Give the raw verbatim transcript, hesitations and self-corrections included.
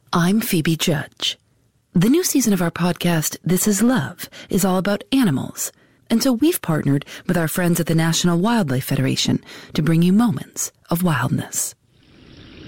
I'm Phoebe Judge. The new season of our podcast, This Is Love, is all about animals. And so we've partnered with our friends at the National Wildlife Federation to bring you moments of wildness.